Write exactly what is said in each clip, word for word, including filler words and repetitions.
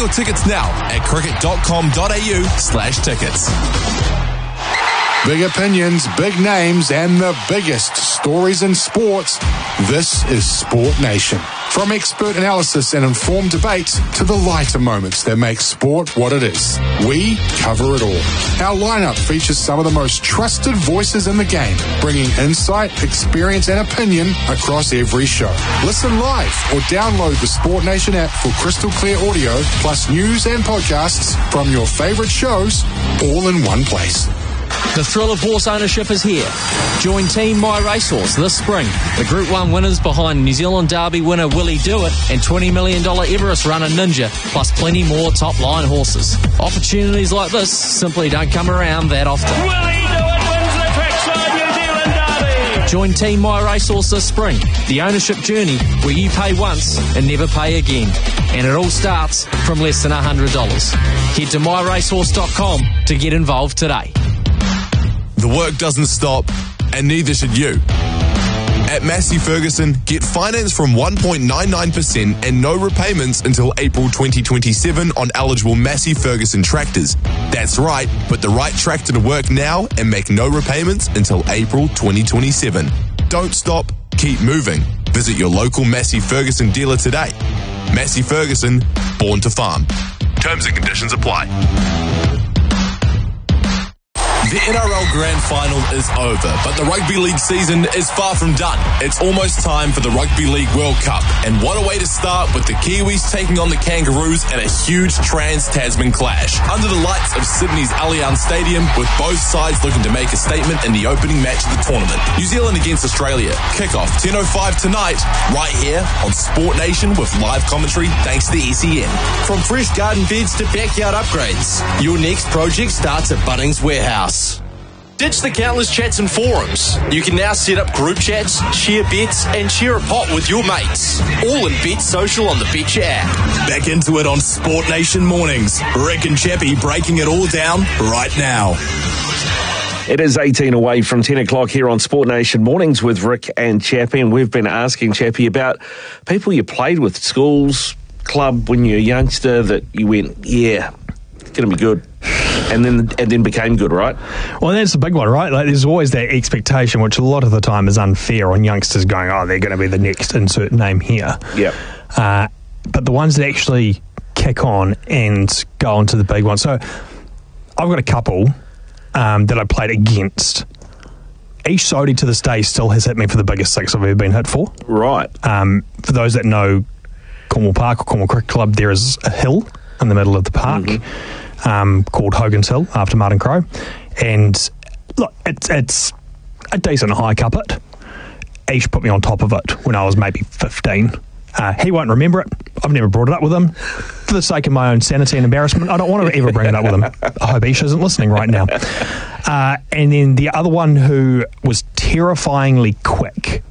your tickets now at cricket.com.au slash tickets. Big opinions, big names, and the biggest stories in sports. This is Sport Nation. From expert analysis and informed debate to the lighter moments that make sport what it is, we cover it all. Our lineup features some of the most trusted voices in the game, bringing insight, experience, and opinion across every show. Listen live or download the Sport Nation app for crystal clear audio, plus news and podcasts from your favorite shows, all in one place. The thrill of horse ownership is here. Join Team My Racehorse this spring. The Group one winners behind New Zealand Derby winner Willie Do It and twenty million dollars Everest runner Ninja, plus plenty more top-line horses. Opportunities like this simply don't come around that often. Willie Do It wins the Trackside New Zealand Derby. Join Team My Racehorse this spring. The ownership journey where you pay once and never pay again. And it all starts from less than one hundred dollars. Head to my racehorse dot com to get involved today. The work doesn't stop, and neither should you. At Massey Ferguson, get finance from one point nine nine percent and no repayments until April twenty twenty-seven on eligible Massey Ferguson tractors. That's right, put the right tractor to work now and make no repayments until April twenty twenty-seven. Don't stop, keep moving. Visit your local Massey Ferguson dealer today. Massey Ferguson, born to farm. Terms and conditions apply. The N R L Grand Final is over, but the Rugby League season is far from done. It's almost time for the Rugby League World Cup, and what a way to start with the Kiwis taking on the Kangaroos in a huge trans-Tasman clash. Under the lights of Sydney's Allianz Stadium, with both sides looking to make a statement in the opening match of the tournament. New Zealand against Australia. Kickoff ten oh five tonight, right here on Sport Nation with live commentary thanks to S E N. From fresh garden beds to backyard upgrades, your next project starts at Bunnings Warehouse. Ditch the countless chats and forums. You can now set up group chats, share bets, and share a pot with your mates. All in Bet Social on the Betcha app. Back into it on Sport Nation Mornings. Rick and Chappie breaking it all down right now. It is eighteen away from ten o'clock here on Sport Nation Mornings with Rick and Chappie, and we've been asking Chappie about people you played with, schools, club when you were a youngster that you went, yeah, it's going to be good. And then and then became good, right? Well, that's the big one, right? Like, there's always that expectation, which a lot of the time is unfair on youngsters going, oh, they're going to be the next insert name here. Yeah. Uh, but the ones that actually kick on and go on to the big one. So I've got a couple um, that I played against. Ish Sodhi to this day still has hit me for the biggest six I've ever been hit for. Right. Um, for those that know Cornwall Park or Cornwall Cricket Club, there is a hill in the middle of the park. Mm-hmm. Um, called Hogan's Hill after Martin Crowe, and look, it's it's a decent hike up it. Ish put me on top of it when I was maybe fifteen. Uh, he won't remember it. I've never brought it up with him. For the sake of my own sanity and embarrassment, I don't want to ever bring it up with him. I hope Ish isn't listening right now. Uh, and then the other one who was terrifyingly quick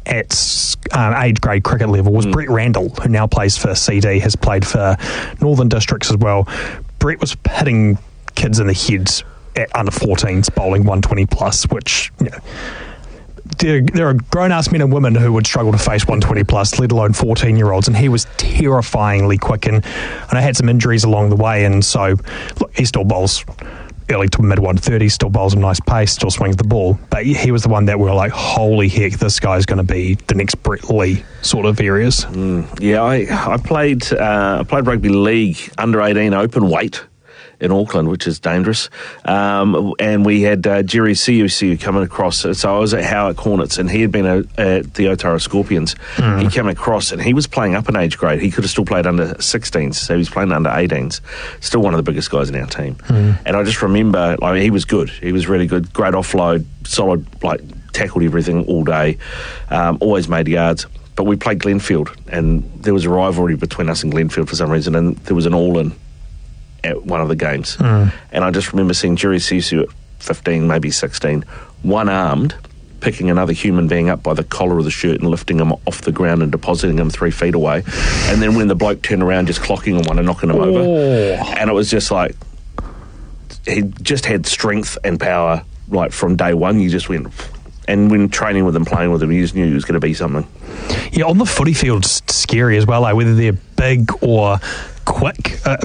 at um, age grade cricket level was mm. Brett Randall, who now plays for C D, has played for Northern Districts as well. Brett was hitting kids in the heads at under fourteens, bowling one twenty plus, which, you know, there, there are grown-ass men and women who would struggle to face one twenty plus, let alone fourteen-year-olds, and he was terrifyingly quick, and, and I had some injuries along the way, and so, look, he still bowls early to mid one thirties, still bowls a nice pace, still swings the ball, but he was the one that we were like, holy heck, this guy's going to be the next Brett Lee sort of areas. Mm, yeah, I I played uh, I played rugby league under eighteen open weight in Auckland, which is dangerous. Um, and we had uh, Jerry Siusiu coming across. So I was at Howard Hornets, and he had been a, at the Otara Scorpions. Mm. He came across, and he was playing up in age grade. He could have still played under sixteens, so he was playing under eighteens. Still one of the biggest guys in our team. Mm. And I just remember, like, he was good. He was really good. Great offload, solid, like, tackled everything all day. Um, always made yards. But we played Glenfield, and there was a rivalry between us and Glenfield for some reason, and there was an all-in at one of the games. Mm. And I just remember seeing Jerry Sisu at fifteen, maybe sixteen, one-armed, picking another human being up by the collar of the shirt and lifting him off the ground and depositing him three feet away. And then when the bloke turned around, just clocking him one and knocking him oh. over. And it was just like, he just had strength and power, like, from day one. You just went... And when training with him, playing with him, you just knew he was going to be something. Yeah, on the footy field, it's scary as well, like, whether they're big or quick. Uh,